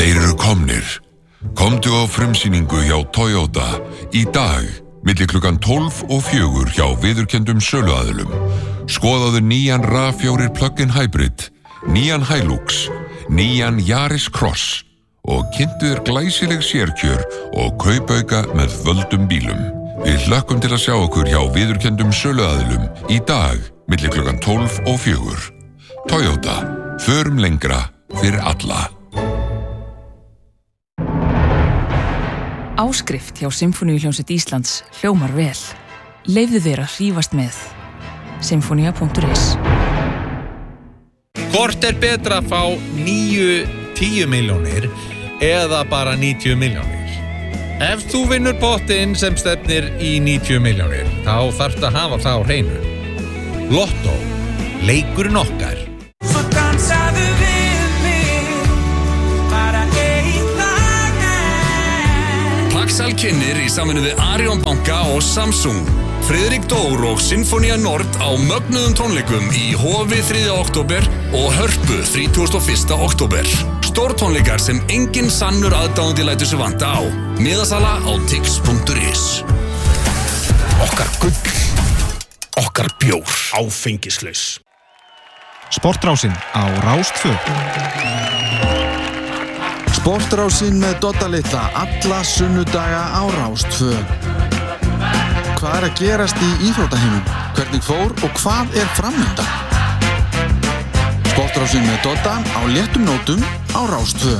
Þeir eru komnir. Komdu á frumsýningu hjá Toyota í dag, milli klukkan 12 og 4 hjá viðurkenndum söluaðilum. Skoðaðu nýjan RAV4 plug-in hybrid, nýjan Hilux, nýjan Yaris Cross og kynntu þér glæsileg sérkjör og kaupauka með völdum bílum. Við hlökkum til að sjá okkur hjá viðurkenndum söluaðilum í dag, milli klukkan 12 og 4. Toyota, förum lengra fyrir alla. Áskrift hjá Sinfóníuhljómsveit Íslands hljómar vel. Leyfðu þér að hrífast með. Sinfonia.is. Hvort er betra að fá 9-10 milljónir eða bara 90 milljónir? Ef þú vinnur pottinn sem stefnir í 90 milljónir, þá þarftu að hafa það á hreinu. Lotto, leikurinn okkar. Svo dansaðu við mig, bara einn dag enn. Paxal kynnir í samvinnu við Arion banka og Samsung. Friðrik Dór og Sinfonia Nord á mögnuðum tónleikum í Hofi 3. október og Hörpu 31. október. Stórtónleikar sem engin sannur aðdáandi lætur sig vanta á. Miðasala á tix.is. Okkar gull, okkar bjór, áfengislaus. Sportrásin á Rás 2. Sportrásin með Dodda litla alla sunnudaga á Rás 2. Hvað er að gerast í íþróttaheimum? Hvernig fór og hvað er framundan? Sportrásin með Dodda á léttum nótum á Rás 2.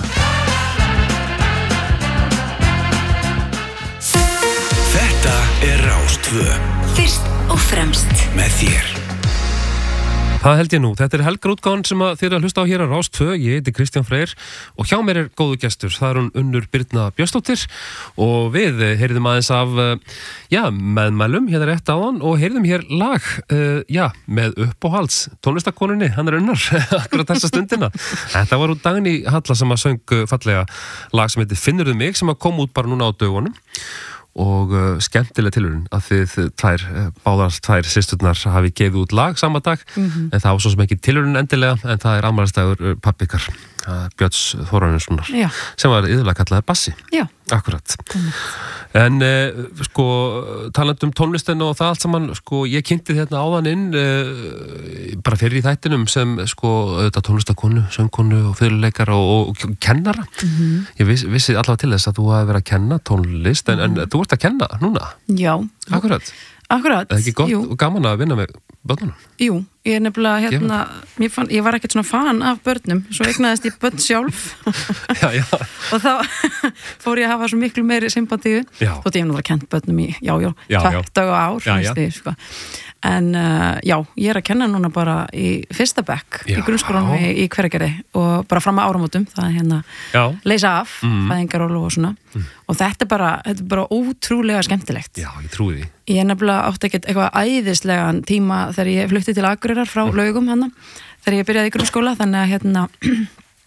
Þetta er Rás 2. Fyrst og fremst með þér. Það held ég nú. Þetta er helgarútgáfan sem þið eru að hlusta á hér á Rás 2. Ég heiti Kristján Freyr og hjá mér er góðu gestur. Það er hún Unnur Birna Björnsdóttir og við heyrðum aðeins af meðmælum hérna rétt áðan og heyrðum hér lag með uppáhalds tónlistakonunni, hann er Unnar akkurat þessa stundina. Þetta var úr Dagný Halla sem að söng fallega lag sem heitir Finnurðu mig sem að kom út bara núna á dögunum. Og skemmtileg tilhörin að þið báðar tvær systurnar hafi gefið út lag sama dag en það var svo sem ekki tilhörin endilega en það er afmælisdagur pabbi ykkar Björns Þórarinssonar sem var iðulega kallaður Bassi. Já. Akkurat. En talandi tónlistina og það allt saman ég kynnti hérna áðan inn bara fyrir í þættinum sem auðvitað tónlistakonu, söngkonu og fiðluleikara og kennara. Ég vissi allavega til þess að þú hafi verið að kenna tónlist en þú ert að kenna núna. Já. Akkurat. Akkurat. Það er ekki gott og gaman að vinna með börnunum? Jú, ég er nefnilega ég var ekkert svona fan af börnum, svo eignaðist ég börn sjálf og þá fór ég að hafa svo miklu meiri sympatíu þótt ég hef náttúrulega kennt börnum í 20 ár en ég er að kenna núna bara í fyrsta bekk í grunnskólanum í Hveragerði og bara fram að áramótum það er leysa af fæðingarorlof og svona og þetta er bara ótrúlega skemmtilegt. Já, ég trúi því. Ég er nefnilega átti ekkert eitthvað æðislegan tíma þegar ég flutti til Akureyrar frá Laugum þegar ég byrjaði í grunnskóla þannig að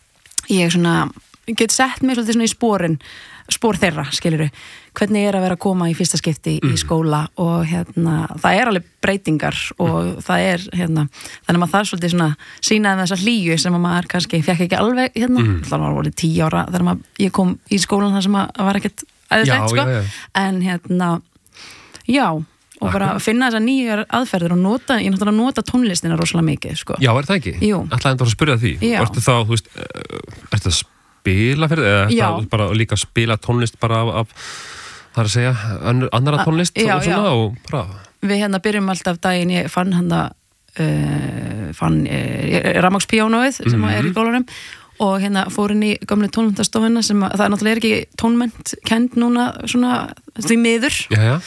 ég get sett mig svolítið svona í spór þeirra, skilurðu, hvernig er að vera að koma í fyrsta skipti í skóla og það er alveg breytingar og það er þannig að maður þarf svolítið svona sýnaði með þessa hlýju sem maður kannski fekk ekki alveg það var alveg 10 ára þegar ég kom í skólan þar sem var ekkert æðislegt en og bara finna þessar nýjar aðferðir og ég náttúrulega nota tónlistina rosalega mikið Já, er það ekki? Jú. Ætlaði bara að spyrja því Já. Ertu þá, þú veist, ertu að spila fyrir eða bara líka að spila tónlist bara af það að segja, annara tónlist og svona og bara Við byrjum alltaf daginn, ég fann rafmagnspíanóið sem er í skólanum og fór inn í gömlu tónmennastofuna sem það er náttúrulega ekki tónmennt kend núna svona því miður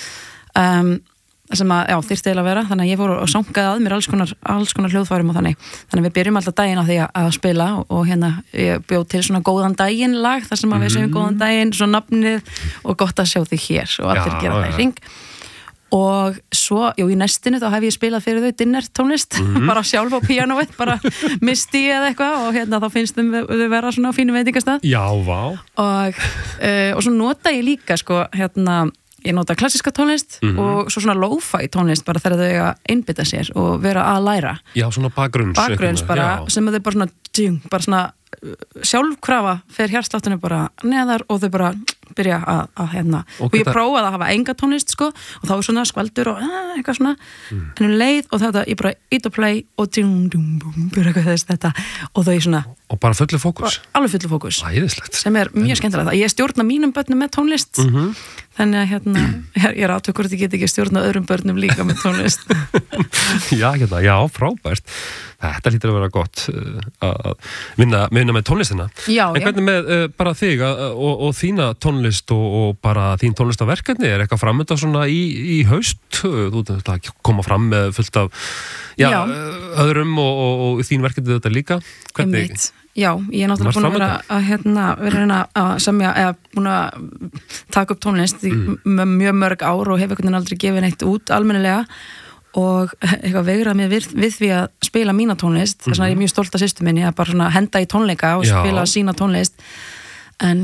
sem þyrfti eiginlega að vera þannig að ég fór og sangaði að mér alls konar hljóðfærum og þannig við byrjum alltaf daginn á því að spila og ég bjóð til svona góðan daginn lag þar sem við segjum góðan daginn svo nafnið og gott að sjá þig hér og allir gera það í hring og svo, í næstinu þá hef ég spilað fyrir þau dinner tónlist bara sjálf á píanóið, bara misti eða eitthvað og þá finnst þau vera svona á fínu veitingastað og svo nota ég líka ég nota klassíska tónlist og svo svona lo-fi tónlist bara þegar þau eiga að einbytta sér og vera að læra svona bakgrunns bara, sem þau bara svona sjálfkrafa fer hjartsláttunum bara neðar og þau bara byrja að hérna og ég prófaði að hafa enga tónlist sko og þá er svona skvaldur og eitthvað svona en leið og þetta, ég bara ít og play og byrja eitthvað þetta og þau svona og bara fullu fókus alveg fullu fókus æðislegt sem mjög skemmtilegt ég stjórna mínum börnum með tónlist þannig að hérna ég aðtökur að ég get ekki stjórna öðrum börnum líka með tónlist já, frábært þetta lítur að vera gott að vinna með tónlistina en hvernig með bara þig og þína tónlist og bara þín tónlistaverkefni er eitthvað framönda svona í haust þú að koma fram með fullt af öðrum og þín verkefni þetta líka hvernig Já, ég er náttúrulega búin að vera að semja eða búin að taka upp tónlist með mjög mörg ár og hef einhvern veginn aldrei gefið neitt út almennilega og eitthvað veigrað mér við því að spila mína tónlist þess vegna er ég mjög stolt af systur minni að bara svona henda í tónleika og spila sína tónlist en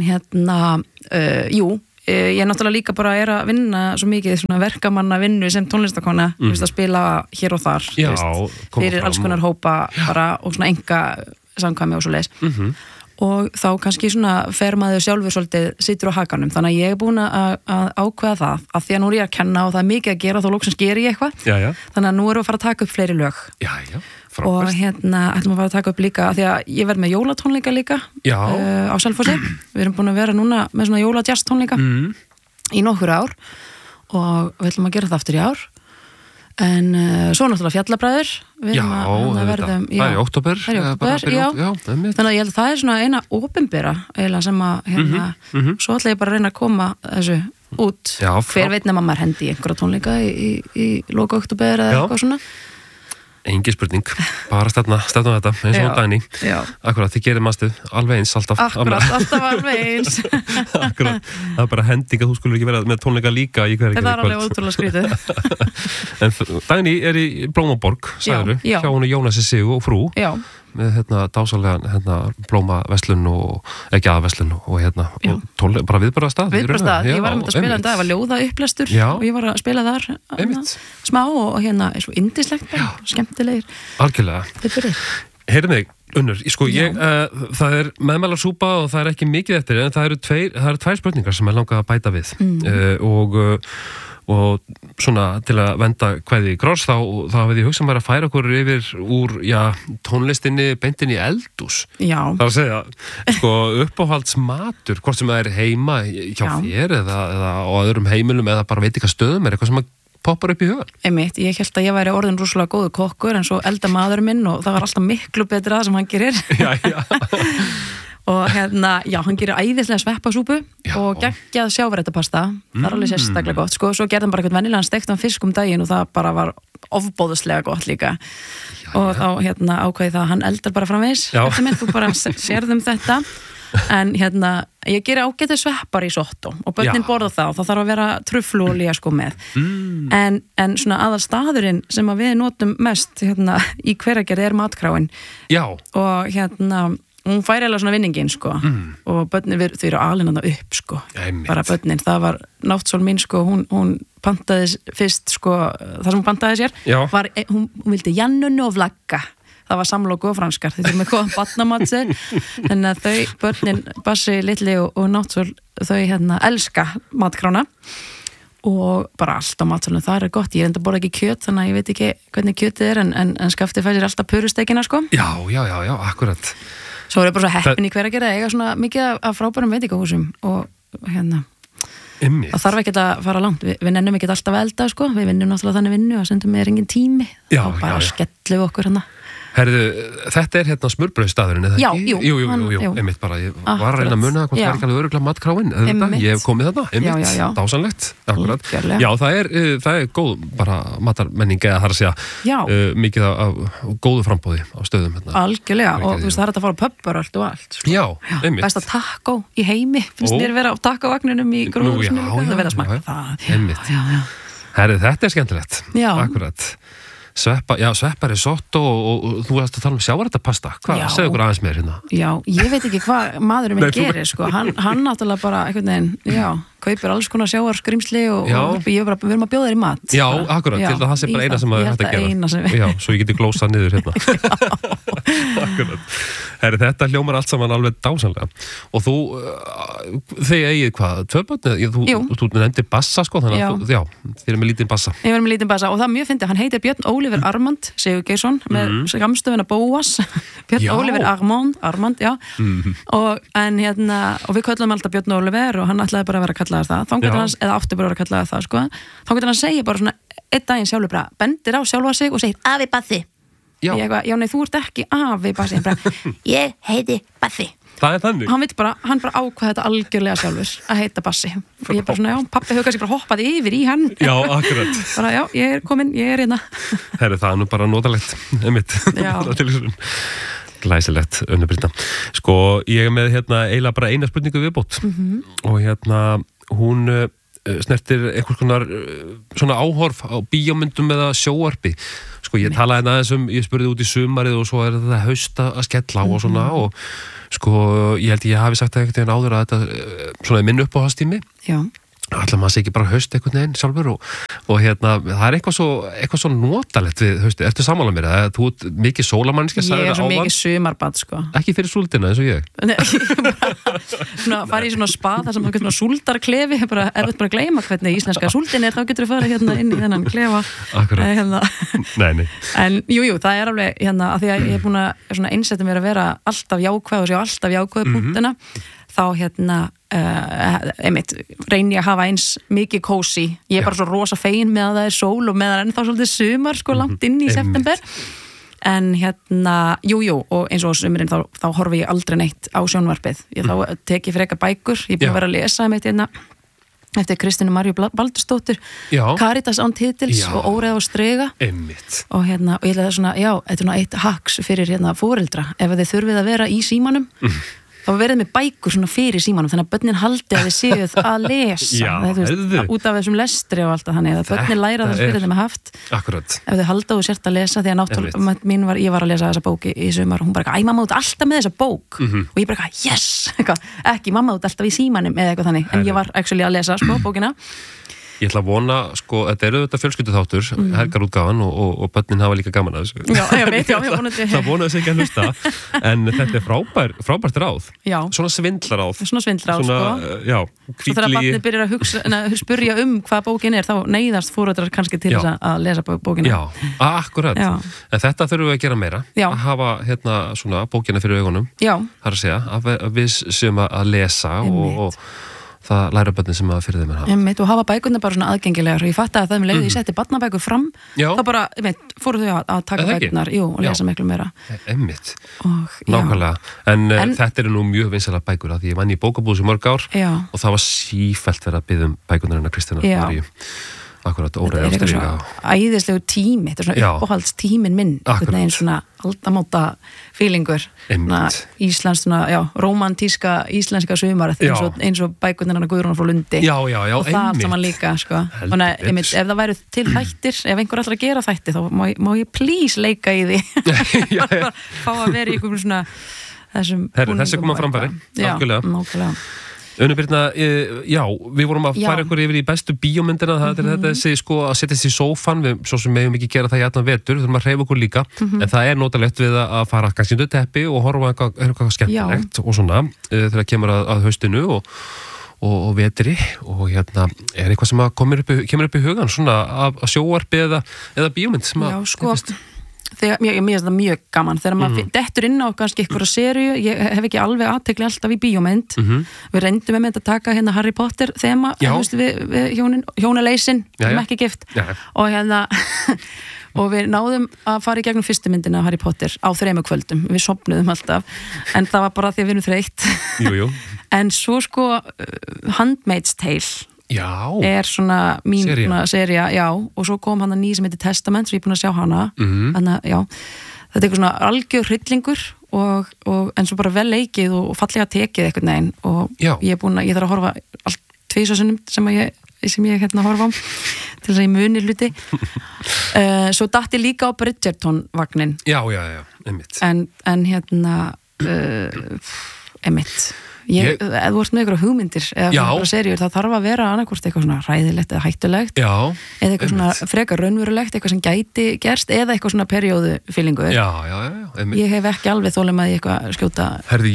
ég er náttúrulega líka bara að vinna svo mikið svona verkamanna vinnu sem tónlistakona að spila hér og þar fyrir alls konar hópa bara og svona enga samkvæmi og svo leis og þá kannski svona fer maður sjálfur svolítið situr á hakanum þannig að ég er búin að ákveða það að því að nú er ég að kenna og það er mikið að gera þá loksins ger ég eitthvað þannig að nú erum við að fara að taka upp fleiri lög og ætlum að fara að taka upp líka að því að ég verð með jólatónleika líka á Selfossi við erum búin að vera núna með svona jólajazz tónleika í nokkur ár og við ætlum að gera það aftur í ár en svo náttúrulega Fjallabræður það er í október þannig að ég held að það er svona eina opinbera eiginlega sem að svo ætla ég bara að reyna að koma þessu út hver veit nema maður hendi í einhverja tónleika í loka október eða eitthvað svona Engi spurning, bara stefna þetta eins og Dagný. Akkurat, þið gerir maðurstuð alveg eins alltaf. Akkurat, alltaf alveg eins. Akkurat, það er bara hending að þú skulle ekki vera með tónleika líka í hverju kvöld. Það er alveg ótrúlega skrítið. En Dagný er í Blómaborg, sagður, hjá hún Jónasi Sigu og frú. Já. Með dásalega blómaverslun og ekki aðverslun og bara viðburðarstað. Viðburðarstað, ég var að spila það var ljóða upplestur og ég var að spila þar smá og er svo indislegt bara, skemmtilegir. Algjörlega. Heyrðu mig, Unnur, það er meðmælarsúpa og það er ekki mikið eftir en það eru tvær spurningar sem ég langað að bæta við og svona til að venda kveði í kross þá hafði ég hugsað mér að færa okkur yfir úr tónlistinni beintin í eldhús. Já. Það er að segja, uppáhaldsmatur, hvort sem það er heima hjá þér eða á öðrum heimilum eða bara veit ekki að stöðum er eitthvað sem að poppar upp í hugan. Einmitt, ég held að ég væri orðin rosalega góður kokkur en svo elda maður minn og það var alltaf miklu betra það sem hann gerir. Og hann gerir æðislega sveppasúpu og geggjað sjávarréttapasta. Það er alveg sérstaklega gott. Svo gerði hann bara eitthvað venjulegan steiktan fisk daginn og það bara var ofbóðslega gott líka. Og þá ákveði það að hann eldar bara framvegis. Þetta mynd, þú bara sérðum þetta. En ég gerir ágætið sveppar í sotto og börnin borða það og það þarf að vera trufluolía með. En svona aðal staðurinn sem að við notum mest í Hveragerði er matkráin. Já. Og hún fær eiginlega svona vinningin og börnin þau eru alinn að það upp bara börnin, það var náttsól mín hún pantaði fyrst það sem hún pantaði sér var, hún vildi jannunni og flagga það var samloku og franskar, þau eru með góðan batnamatser þannig að þau, börnin Bassi, Lilli og náttsól þau elska matkrána og bara allt á matsölunum, það er gott ég enda borða ekki kjöt, þannig að ég veit ekki hvernig kjötið er en Skafti fær sér alltaf purustekina Já, akkurat. Svo er bara svo heppin í Hveragerði að eiga svona mikið af frábærum veitingahúsum og það þarf ekki að fara langt við nennum ekki alltaf að elda við vinnum náttúrulega þannig vinnu og sendum með engin tími og bara skellum okkur Herðu, þetta er smurbrauðsstaðurinn, eða ekki? Jú, einmitt bara, ég var að reyna að muna hvort það er ekki alveg örugglega matkráin, ég hef komið þarna, dásanlegt, akkurat. Já, það er góð bara matarmenning eða það er að segja mikið af góðu frambóði á stöðum. Algjörlega, og þú veist það er að fara á pöppar og allt. Já, einmitt. Besta taco í heimi, finnst mér vera á tacovagninum í gróðhúsinu, það verða að smakka það. Einmitt. Herðu, þetta er skemmtilegt, akkurat. Sveppar risotto og þú varst að tala sjávarréttapasta. Hvað? Segðu okkur aðeins meir hérna. Já, ég veit ekki hvað maðurinn minn gerir, Hann náttúrulega bara einhvern veginn, kaupir alls konar sjávarskrimsli og við erum að bjóða þér í mat. Já, akkurat, til það sé bara eina sem að þetta gera. Já, svo ég geti glósað niður hérna. Akkurat. Herri, þetta hljómar allt saman alveg dásamlega. Og þú, þið eigið hvað, 2 börn? Þú nefndi bassa, sko, þannig að þú, þið með lítinn bassa. Ég með lítinn bassa og það mjög fyndið, hann heitir Björn Ólífer Armand Sigurgeirsson með skamstöfuna Bóas. Björn Ólífer Armand, já. Og við köllum alltaf Björn Ólífer og hann ætlaði bara að vera að kalla það. Þannig hans, eða átti bara að vera að kalla það, sko. Þannig hann segir bara svona einn daginn sjálfur bara, bendir á sjálfa sig og segir, afi Bassi. Já, nei, þú ert ekki afi Bassi. Ég heiti Bassi. Það er þannig. Hann bara ákvað þetta algjörlega sjálfur að heita Bassi. Og ég bara svona, pappi hefur kannski bara hoppað yfir í hann. Já, akkurat. Bara, ég er komin, ég er hérna. Herri, það er nú bara notalegt, einmitt. Já. Glæsilegt, Önnu Birna. Sko, ég er með eiginlega bara eina spurningu viðbót. Og hún snertir einhvers konar svona áhorf á bíómyndum eða sjóarpi. Sko, ég talaði aðeins ég spurði út í sumarið og svo þetta haust að skella á og svona og sko, ég held ég hafi sagt það einhvern veginn áður að þetta svona er minn uppáhaldstími. Já. Ætla maður sé ekki bara haust einhvern veginn sjálfur og það er eitthvað svo notalegt við hausti. Ertu sammála mér að þú ert mikið sólamannskja? Ég er svo mikið sumarbarn, sko. Ekki fyrir súldina eins og ég? Nei, svona fara í svona spa þar sem maður getur svona súldarklefi, bara ef þú bara gleyma hvernig íslenska súldin er, þá getur þú fara inn í þennan klefa. Akkurat. Nei. En jú, það er alveg að því að ég er búin að einsetta mér að vera alltaf jákvæð og sjá alltaf jákvæð punktina. Þá einmitt reyni ég að hafa eins mikið kósi. Ég er bara svo rosa fegin með að það er sól og meðan ennþá svolítið sumar, sko, langt inn í september. En jú, og eins og sumurinn þá horfi ég aldrei neitt á sjónvarpið. Þá tek ég frekar bækur. Ég er búin að vera að lesa eftir Kristínu Marju Baldursdóttur, Caritas án titils og Óreða og strega. Einmitt. Og ég held að þetta er svona eitt hacks fyrir foreldra. Ef þið þurfið að vera í símanum, þá verið með bækur svona fyrir símanum þannig að börnin haldi að þið séuð að lesa út af þessum lestri og allt þannig að börnin læra þess fyrir þeim að haft. Akkurat. Ef þau halda og sért að lesa því að náttúrulega ég var að lesa þessa bók í sumar og hún bara, mamma, þú ert alltaf með þessa bók og ég bara, yes, ekki mamma, þú ert alltaf í símanum eða eitthvað þannig, en ég var actually að lesa bókina. Ég ætla að vona, sko, þetta eru þetta fjölskylduþáttur, helgarútgáfan og börnin hafa líka gaman að þessu. Já, ég veit, ég vonandi. Það vona þess ekki að hlusta, en þetta er frábært ráð. Já. Svona svindlaráð. Svona, sko. Já, svo þegar barnið byrjar að spyrja hvað bókin er, þá neyðast foreldrar kannski til þess að lesa bókina. Já, akkurat. Já. En þetta þurfum við að gera meira. Já. Að hafa svona bókina fyrir augunum. Já. Það er að segja, að við séum að lesa og það læra börnin sem að fyrir þeim er haft. Og hafa bækurna bara svona aðgengilegar og ég fatt að það með leiði ég setti barnabækur fram þá bara, fóru þau að taka bækurnar og lesa miklu meira. Einmitt. Nákvæmlega. En þetta eru nú mjög vinsælar bækur að því ég vann í bókabúðs í mörg ár og það var sífellt verið að biðja bækurnar hennar Kristínar Maríu. Akkurat, Óreða og strega. Þetta er eitthvað svona æðislegu tími, þetta er svona uppáhaldstímin minn, einhvern veginn svona aldamóta feelingur, íslensk svona, rómantíska íslenska sumarið, eins og bækurnar hennar Guðrúnar frá Lundi. Já, og það allt saman líka, sko. Þannig að ef það væru til þættir, ef einhver ætlar að gera þætti, þá má ég please leika í því. Fá að vera í einhverjum svona þessum búningum. Þessi koma framfæri, nákvæmlega. Önnu Birna, við vorum að fara ykkur yfir í bestu bíómyndina, það er þetta segir sko að setjast í sófan, við svo sem megum ekki gera það í allan vetur, þurfum að hreyfa okkur líka, en það er notalegt við að fara kannski undir teppi og horfa eitthvað skemmtilegt og svona þegar kemur að haustinu og vetri og er eitthvað sem kemur upp í hugan svona að sjóarpi eða bíómynd sem að Mér finnst það mjög gaman þegar maður dettur inn á kannski einhverja seríu, ég hef ekki alveg athygli alltaf í bíómynd, við reyndum að taka Harry Potter þema við hjónaleysin sem ekki gift og við náðum að fara í gegnum fyrstu myndina Harry Potter á 3 kvöldum, við sofnuðum alltaf en það var bara því að við erum þreytt en svo sko Handmaid's Tale er svona mín sería, og svo kom hann að ný sem heitir Testament, svo ég er búin að sjá hana þannig að, þetta er eitthvað svona algjör hryllingur en svo bara vel leikið og fallega tekið einhvern veginn og ég þarf að horfa allt 2 sinnum sem ég horfa á til þess að ég muni hluti svo datt ég líka á Bridgerton vagnin einmitt en einmitt ef þú ert með einhverja hugmyndir eða einhverja seríur, það þarf að vera annarkvort eitthvað svona hræðilegt eða hættulegt eða eitthvað svona frekar raunverulegt, eitthvað sem gæti gerst eða eitthvað svona perióðufílingu. Ég hef ekki alveg þolum að ég eitthvað skjóta. Herðu,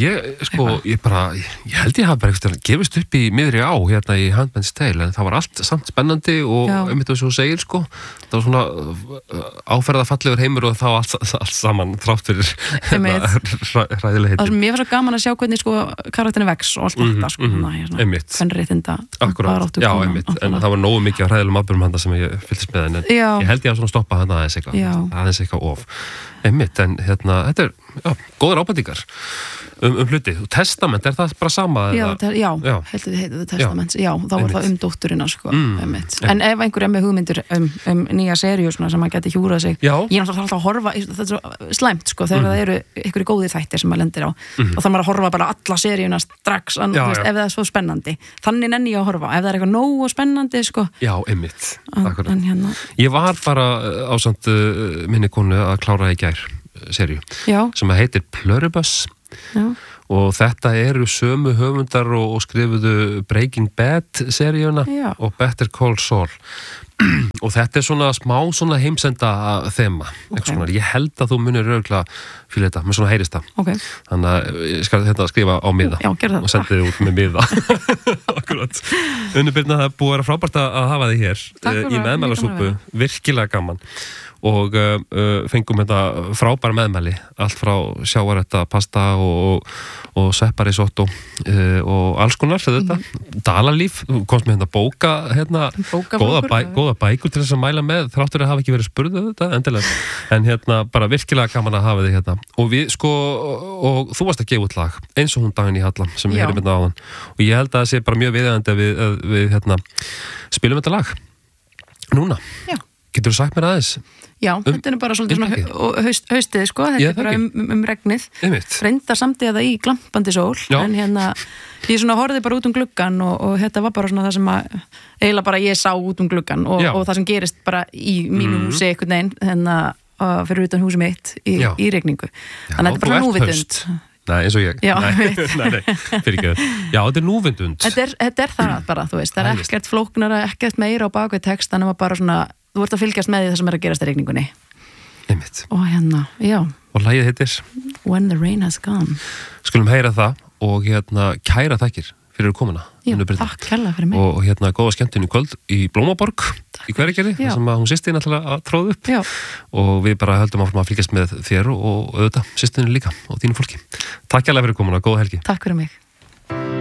ég held ég hafi bara eitthvað gefist upp í miðri á hérna í Handmaid's Tale, en það var allt samt spennandi og einmitt þess að þú segir sko, það var svona áferðafallegur heimur og þá allt saman þrátt fyrir hræðileg heitin. Mér var svo gaman að sjá hvernig sko karakterin vex og allt þetta sko, fennréttinda já, einmitt, en það var nógu mikið af hræðilegum atburðum handa sem ég fylgist með, en ég held ég að svona stoppa hana aðeins eitthvað of einmitt, en hérna, þetta er góðar ábendingar hluti. Testament, er það bara sama? Heldur þið heitið Testament, þá var það dótturina sko, en ef einhver er með hugmyndir nýja seríu sem að geti hjúrað sig, ég er náttúrulega alltaf að horfa, þetta er svo slæmt sko, þegar það eru einhverju góðir þættir sem maður lendir á og þá maður að horfa bara alla seríuna strax, ef það er svo spennandi, þannig nenni ég að horfa, ef það er eitthvað nógu spennandi sko. Já, einmitt, akkurat. Ég var bara ásamt minni konu að klára í gær seríu sem heitir Pluribus og þetta eru sömu höfundar og skrifuðu Breaking Bad seríuna og Better Call Saul og þetta er svona smá svona heimsenda þema, ég held að þú munir örugglega fyrir þetta, með svona heyrista þannig að ég skal skrifa á miða og sendi þið út með miða akkurat. Unnur Birna, það er búið að vera frábært að hafa þið hér í meðmælasúpu, virkilega gaman og fengum þetta frábæra meðmæli, allt frá sjávaretta, pasta og svepparisotto og alls konar þetta, dalalíf, þú komst með bóka góða bækur til þess að mæla með, þráttur að hafa ekki verið spurðu þetta endilega, en bara virkilega gaman að hafa þig hérna og við sko, og þú varst að gefa út lag eins og hún Daginn í Hallam sem við heyrum hérna áðan og ég held að það sé bara mjög viðeigandi að við spilum þetta lag núna. Getur þú sagt mér aðeins? Já, þetta er bara svolítið svona haustið sko, þetta er bara regnið, reyndar samtíða það í glampandi sól, en ég svona horfði bara út gluggan og þetta var bara svona það sem að eiginlega bara ég sá út gluggan og það sem gerist bara í mínu húsi einhvern veginn, fyrir utan húsi mitt í regningu. Þannig að þetta er bara núvitund. Nei, eins og ég. Nei, fyrir ekki. Já, þetta er núvitund. Þetta er það bara, þú veist, það er ekkert flóknara, ekkert meira á bakvið text, þannig að bara svona þú ert að fylgjast með því það sem er að gerast í rigningunni. Einmitt. Og og lagið heitir When the Rain Has Gone. Skulum heyra það og kæra þakkir fyrir komuna. Takk kærlega fyrir mig. Og góða skemmtun í kvöld í Blómaborg í Hveragerði, þar sem hún systir náttúrulega að tróða upp. Og við bara höldum áfram að fylgjast með þér og auðvitað systirinu líka og þínu fólki. Takk kærlega fyrir komuna, góða helgi. Takk fyrir mig.